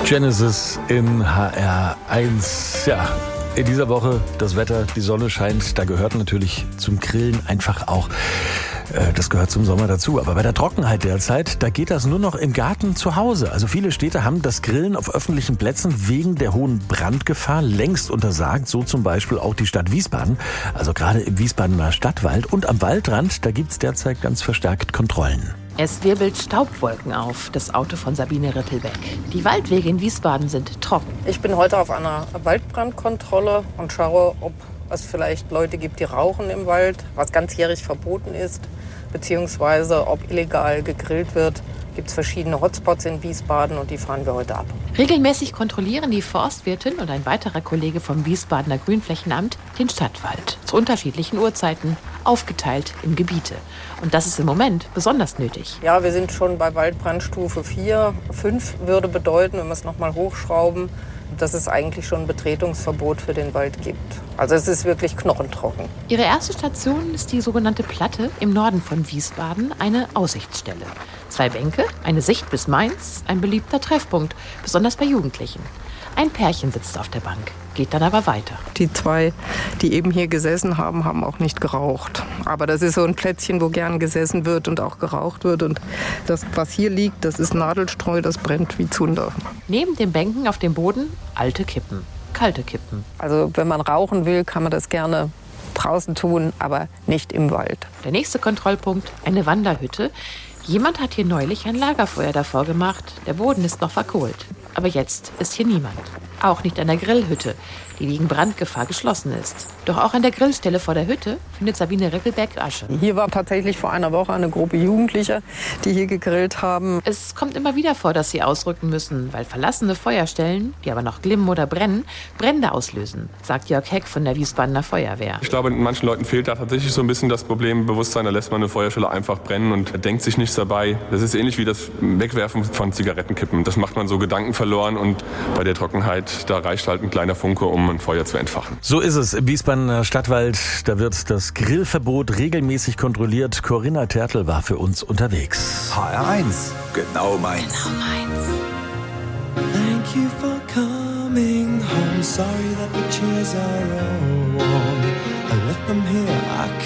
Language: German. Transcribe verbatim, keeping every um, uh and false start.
Genesis in H R eins. Ja, in dieser Woche das Wetter, die Sonne scheint. Da gehört natürlich zum Grillen einfach auch, äh, das gehört zum Sommer dazu. Aber bei der Trockenheit derzeit, da geht das nur noch im Garten zu Hause. Also viele Städte haben das Grillen auf öffentlichen Plätzen wegen der hohen Brandgefahr längst untersagt. So zum Beispiel auch die Stadt Wiesbaden. Also gerade im Wiesbadener Stadtwald und am Waldrand, da gibt's derzeit ganz verstärkt Kontrollen. Es wirbelt Staubwolken auf, das Auto von Sabine Rittelbeck. Die Waldwege in Wiesbaden sind trocken. Ich bin heute auf einer Waldbrandkontrolle und schaue, ob es vielleicht Leute gibt, die rauchen im Wald, was ganzjährig verboten ist, beziehungsweise ob illegal gegrillt wird. Es gibt verschiedene Hotspots in Wiesbaden und die fahren wir heute ab. Regelmäßig kontrollieren die Forstwirtin und ein weiterer Kollege vom Wiesbadener Grünflächenamt den Stadtwald zu unterschiedlichen Uhrzeiten, aufgeteilt in Gebiete. Und das ist im Moment besonders nötig. Ja, wir sind schon bei Waldbrandstufe vier. fünf würde bedeuten, wenn wir es noch mal hochschrauben, dass es eigentlich schon ein Betretungsverbot für den Wald gibt. Also es ist wirklich knochentrocken. Ihre erste Station ist die sogenannte Platte im Norden von Wiesbaden, eine Aussichtsstelle. Zwei Bänke, eine Sicht bis Mainz, ein beliebter Treffpunkt, besonders bei Jugendlichen. Ein Pärchen sitzt auf der Bank, geht dann aber weiter. Die zwei, die eben hier gesessen haben, haben auch nicht geraucht. Aber das ist so ein Plätzchen, wo gern gesessen wird und auch geraucht wird. Und das, was hier liegt, das ist Nadelstreu, das brennt wie Zunder. Neben den Bänken auf dem Boden alte Kippen, kalte Kippen. Also wenn man rauchen will, kann man das gerne draußen tun, aber nicht im Wald. Der nächste Kontrollpunkt, eine Wanderhütte. Jemand hat hier neulich ein Lagerfeuer davor gemacht. Der Boden ist noch verkohlt. Aber jetzt ist hier niemand. Auch nicht an der Grillhütte, die wegen Brandgefahr geschlossen ist. Doch auch an der Grillstelle vor der Hütte findet Sabine Rittelbeck Asche. Hier war tatsächlich vor einer Woche eine Gruppe Jugendlicher, die hier gegrillt haben. Es kommt immer wieder vor, dass sie ausrücken müssen, weil verlassene Feuerstellen, die aber noch glimmen oder brennen, Brände auslösen, sagt Jörg Heck von der Wiesbadener Feuerwehr. Ich glaube, manchen Leuten fehlt da tatsächlich so ein bisschen das Problembewusstsein. Da lässt man eine Feuerstelle einfach brennen und denkt sich nichts dabei. Das ist ähnlich wie das Wegwerfen von Zigarettenkippen. Das macht man so Gedanken verloren und bei der Trockenheit, da reicht halt ein kleiner Funke, um ein Feuer zu entfachen. So ist es im Wiesbadener Stadtwald. Da wird das Grillverbot regelmäßig kontrolliert. Corinna Tertl war für uns unterwegs. H R eins, genau meins. Genau meins. Thank you for coming home. Sorry that the chairs are all warm. I left them here. I